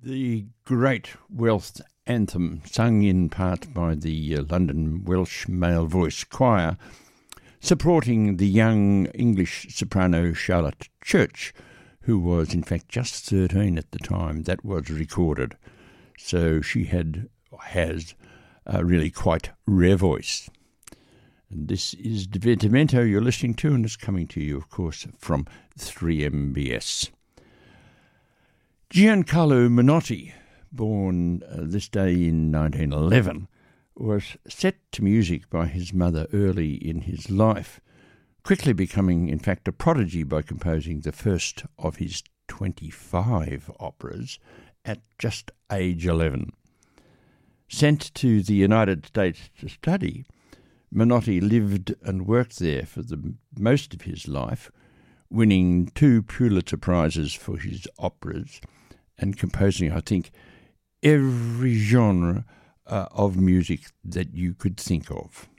The great Welsh anthem, sung in part by the London Welsh Male Voice Choir, supporting the young English soprano Charlotte Church, who was in fact just 13 at the time that was recorded. So she has a really quite rare voice. And this is Divertimento you're listening to, and it's coming to you, of course, from 3MBS. Giancarlo Menotti, born this day in 1911, was set to music by his mother early in his life, quickly becoming, in fact, a prodigy by composing the first of his 25 operas at just age 11. Sent to the United States to study, Menotti lived and worked there for the most of his life, winning 2 Pulitzer Prizes for his operas and composing, I think, every genre of music that you could think of.